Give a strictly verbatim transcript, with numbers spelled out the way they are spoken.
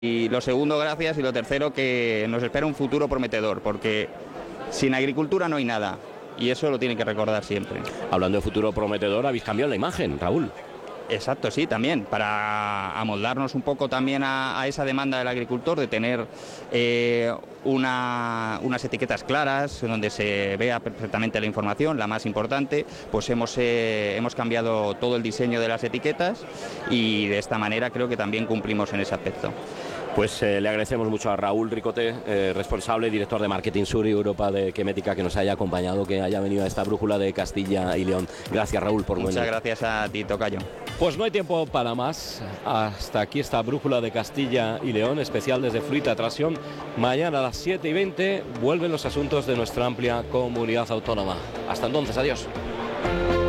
Y lo segundo, gracias, y lo tercero, que nos espera un futuro prometedor, porque sin agricultura no hay nada, y eso lo tienen que recordar siempre. Hablando de futuro prometedor, habéis cambiado la imagen, Raúl. Exacto, sí, también, para amoldarnos un poco también a, a esa demanda del agricultor de tener eh, una, unas etiquetas claras donde se vea perfectamente la información, la más importante. Pues hemos, eh, hemos cambiado todo el diseño de las etiquetas y de esta manera creo que también cumplimos en ese aspecto. Pues eh, le agradecemos mucho a Raúl Ricote, eh, responsable y director de Marketing Sur y Europa de Quemética, que nos haya acompañado, que haya venido a esta brújula de Castilla y León. Gracias, Raúl, por venir. Muchas gracias a ti, tocayo. Pues no hay tiempo para más. Hasta aquí esta brújula de Castilla y León, especial desde Fruita Tracción. Mañana a las siete y veinte vuelven los asuntos de nuestra amplia comunidad autónoma. Hasta entonces, adiós.